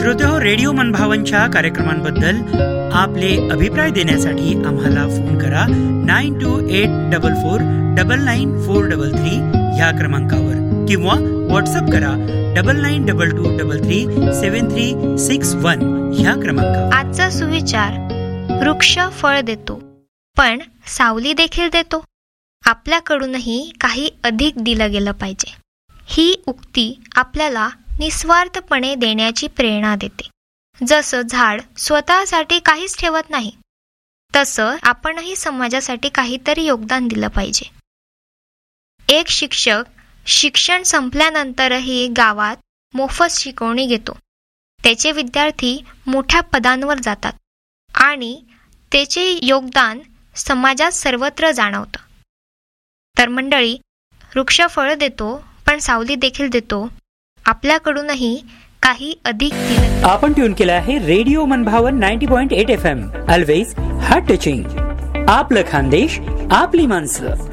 श्रोतेहो, radio मनभावनच्या कार्यक्रमांबद्दल आपले अभिप्राय देण्यासाठी आम्हाला फोन करा 9284499433 ह्या क्रमांकावर किंवा व्हॉट्सअप करा 9922337361 ह्या क्रमांकावर. आजचा सुविचार: वृक्ष फळ देतो पण सावली देखील देतो, आपल्याकडूनही काही अधिक दिलं गेलं पाहिजे. ही उक्ती आपल्याला निस्वार्थपणे देण्याची प्रेरणा देते. जसं झाड स्वतःसाठी काहीच ठेवत नाही, तसं आपणही समाजासाठी काहीतरी योगदान दिलं पाहिजे. एक शिक्षक शिक्षण संपल्यानंतरही गावात मोफत शिकवणी घेतो. त्याचे विद्यार्थी मोठ्या पदांवर जातात आणि त्याचे योगदान समाजात सर्वत्र जाणवतं. तर मंडळी, वृक्ष फळ देतो पण सावली देखील देतो, आपल्याकडूनही काही अधिक दिलं. आपण ट्यून केलं आहे रेडिओ मनभावन 90.8 FM. Always heart touching. आपलं खानदेश, आपली माणसं.